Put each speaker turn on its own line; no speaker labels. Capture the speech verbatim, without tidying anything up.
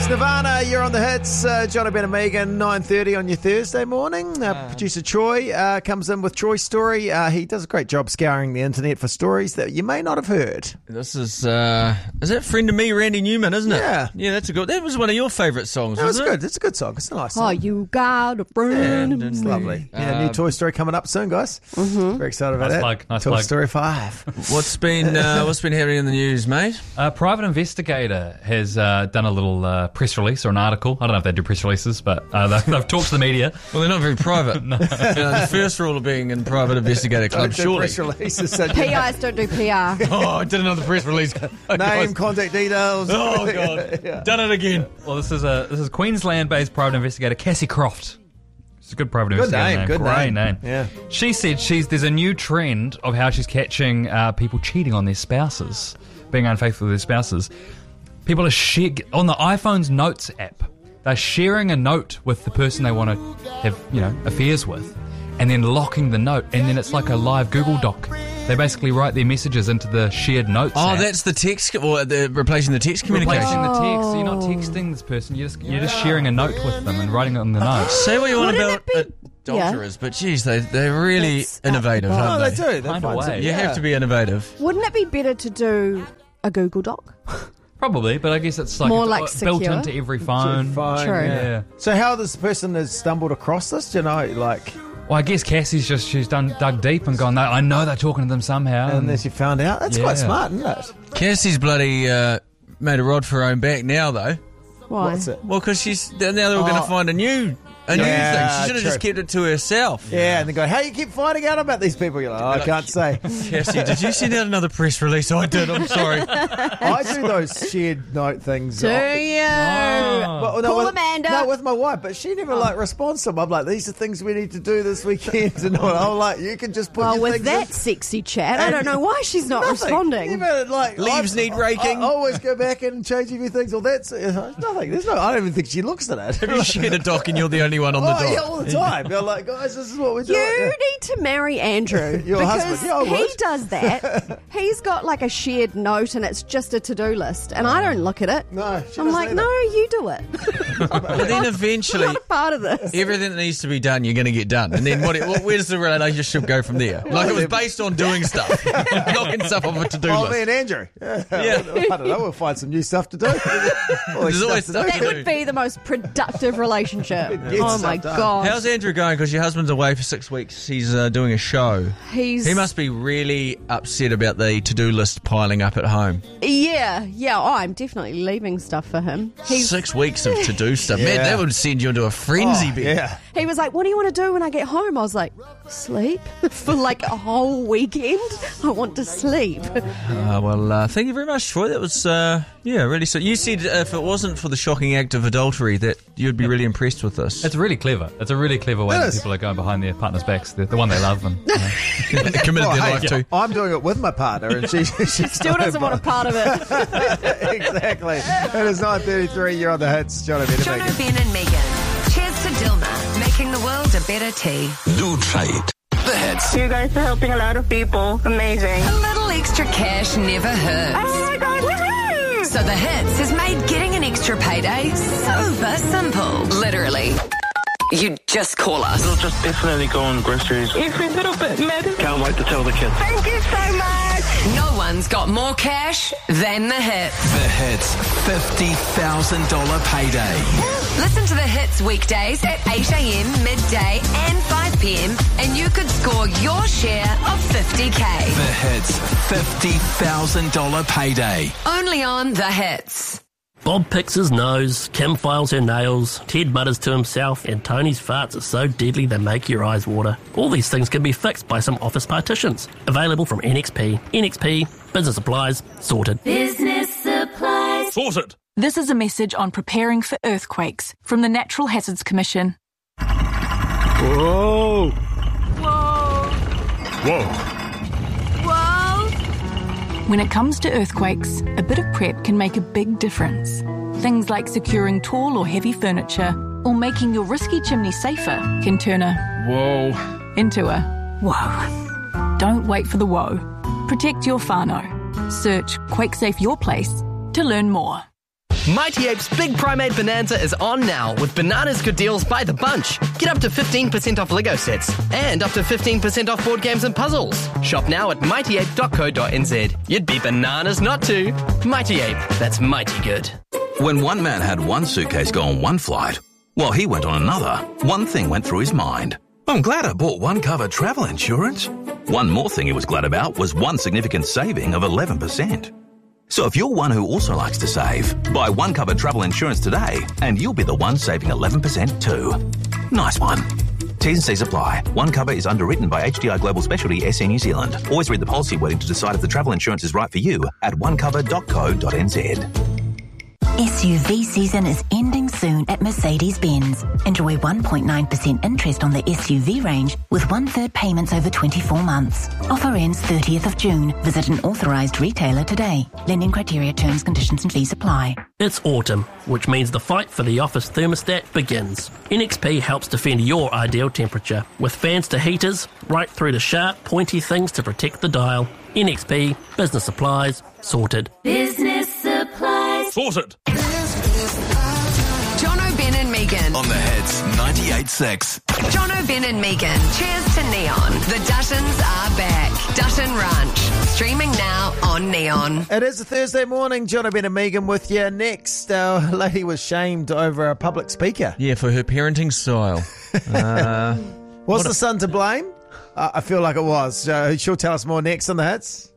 It's Nirvana, you're on the hits. Uh, Johnny, Ben and Megan, nine thirty on your Thursday morning. Uh, uh, producer Troy uh, comes in with Troy's story. Uh, he does a great job scouring the internet for stories that you may not have heard.
This is, uh, is that Friend of Me, Randy Newman, isn't it?
Yeah.
Yeah, that's a good, that was one of your favourite songs,
That was
wasn't
good. It's a good song. It's a nice song.
Oh, you got a friend.
Yeah, it's lovely. Yeah,
Um,
new Toy Story coming up soon, guys. Mm-hmm. Very excited about
Nice
that.
plug, nice
Toy
plug.
Story five.
What's been uh, what's been happening in the news, mate?
A private investigator has uh, done a little uh, press release or an article. I don't know if they do press releases, but uh, they've, they've talked to the media.
Well, they're not very private. no. You know, the first rule of being in private investigator club,
Don't do
surely.
press releases, so
P Is don't do P R.
Oh, I did another press release.
Name, contact details.
Oh god,
Yeah.
done it again.
Well, this is a this is Queensland-based private investigator Cassie Croft. It's a good private
Good
investigator
name, good
Great
name.
name.
Yeah.
She said she's there's a new trend of how she's catching uh, people cheating on their spouses, being unfaithful to their spouses. People are share, on the iPhone's Notes app. They're sharing a note with the person they want to have, you know, affairs with, and then locking the note, and then it's like a live Google Doc. They basically write their messages into the shared notes
Oh,
app.
that's the text, or the replacing the text communication.
Replacing the text. So you're not texting this person. You're just you're just sharing a note with them and writing it on the note.
Say what you want
Wouldn't
about
it be-
adulterers, but geez, they they're really
That's up
innovative,
the bar.
Oh,
aren't
they
they?
do. They
Find a
find some-
way.
You
yeah.
have to be innovative.
Wouldn't it be better to do a Google Doc?
Probably, but I guess it's like,
More
it's
like
built
secure.
into every phone.
Fine,
True.
yeah.
Yeah.
So how this person has stumbled across this, do you know, like,
Well, I guess Cassie's just she's done dug deep and gone. No, I know they're talking to them somehow.
and as you found out? That's
Yeah.
quite smart, isn't it?
Cassie's bloody uh, made a rod for her own back now, though.
Why?
What's it?
Well, because she's now they're going to
Oh.
find a new a new
Yeah,
thing. She should have
true.
just kept it to herself.
Yeah, and they go, how you keep finding out about these people? You're like, oh, I can't say.
Cassie, did you send out another press release? I did. I'm sorry.
I do those shared note things.
Do
Oh,
you?
Well, no,
Call
with,
Amanda.
No, with my wife, but she never like responds to them. I'm like, these are things we need to do this weekend, and all. I'm like, you can just put
Well,
your
with
things
that
in.
sexy chat, I don't know why she's not
Nothing.
responding.
Even, like,
Leaves
I-
need raking.
I, I always go back in and change a few things. Or that's uh, nothing. There's no. I don't even think she looks at it.
Have you shared a doc and you're the only one on the
Oh,
doc?
yeah, all the time. You're like, guys, this is what we do.
You
Yeah.
need to marry Andrew
Your
because
husband. Yeah, I
he
would.
does that. He's got like a shared note and it's just a to-do list, and I don't look at it.
No, she
I'm
doesn't
like,
either.
no, you do it.
But then eventually,
I'm not a part of this.
everything that needs to be done, you're going to get done. And then what? What where does the relationship go from there? Like it was based on doing stuff, knocking stuff off a to-do
Oh,
list.
me and Andrew. Yeah.
Yeah.
I don't know. We'll find some new stuff to do.
There's always stuff
That
to
would
do.
be the most productive relationship.
Gets
Oh
stuff
my
done.
god.
How's Andrew going? Because your husband's away for six weeks. He's uh, doing a show.
He's
He must be really upset about the to-do list piling up at home.
Yeah, yeah. Oh, I'm definitely leaving stuff for him. He's
Six weeks of to-do stuff. Man,
Yeah.
that would send you into a frenzy,
Oh,
Ben.
yeah.
He was like, what do you want to do when I get home? I was like, sleep for like a whole weekend. I want to sleep.
Uh, well, uh, thank you very much, Troy. That was, uh, yeah, really. So you said if it wasn't for the shocking act of adultery, that you'd be really impressed with this.
It's really clever. It's a really clever way
It
that
is.
people are going behind their partner's backs, the, the one they love. And, you know.
committed
Oh,
their
hey,
life to.
I'm doing it with my partner, and she, she
Still doesn't want a part of it.
Exactly. It is nine thirty-three. You're on the hits. John O'Brien.
John O'Brien and Megan. Cheers to Dilma, making the world a better tea.
Do trade. The hits.
You guys are helping a lot of people. Amazing.
A little extra cash never hurts.
Oh my god, woohoo!
So the hits has made getting an extra payday super simple. Literally. You just call us.
We'll just definitely go on groceries.
Every little bit matters.
Can't wait to tell the kids.
Thank you so much.
No one's got more cash than the hits.
The hits. fifty thousand dollars payday.
Listen to the hits weekdays at eight a.m, midday and five p.m. and you could score your share of fifty K.
The hits. fifty thousand dollars payday.
Only on the hits.
Bob picks his nose, Kim files her nails, Ted mutters to himself, and Tony's farts are so deadly they make your eyes water. All these things can be fixed by some office partitions. Available from N X P. N X P, business supplies, sorted.
Business supplies.
Sorted.
This is a message on preparing for earthquakes from the Natural Hazards Commission.
Whoa!
Whoa!
Whoa!
When it comes to earthquakes, a bit of prep can make a big difference. Things like securing tall or heavy furniture or making your risky chimney safer can turn a
Whoa.
into a whoa. Don't wait for the whoa. Protect your whānau. Search QuakeSafe Your Place to learn more.
Mighty Ape's Big Primate Bonanza is on now with bananas good deals by the bunch. Get up to fifteen percent off Lego sets and up to fifteen percent off board games and puzzles. Shop now at mighty ape dot co dot n z. You'd be bananas not to. Mighty Ape, that's mighty good.
When one man had one suitcase go on one flight, while he went on another, one thing went through his mind. I'm glad I bought one cover travel insurance. One more thing he was glad about was one significant saving of eleven percent. So if you're one who also likes to save, buy one cover travel insurance today and you'll be the one saving eleven percent too. Nice one. T's and C's apply. One cover is underwritten by H D I Global Specialty S C New Zealand. Always read the policy wording to decide if the travel insurance is right for you at one cover dot co dot n z.
S U V season is ending soon at Mercedes-Benz. Enjoy one point nine percent interest on the S U V range with one-third payments over twenty-four months. Offer ends thirtieth of June. Visit an authorised retailer today. Lending criteria, terms, conditions and fees apply.
It's autumn, which means the fight for the office thermostat begins. N X P helps defend your ideal temperature, with fans to heaters, right through to sharp, pointy things to protect the dial. N X P, business supplies, sorted.
Business supplies.
Sorted.
Jono, Ben and Megan.
On the Hits ninety-eight point six.
Jono, Ben and Megan. Cheers to Neon. The Duttons are back. Dutton Ranch. Streaming now on Neon.
It is a Thursday morning. Jono, Ben and Megan with you. Next, our lady was shamed over a public speaker.
Yeah, for her parenting style. Uh,
was the son to blame? Uh, I feel like it was. Uh, she'll tell us more next on the Hits.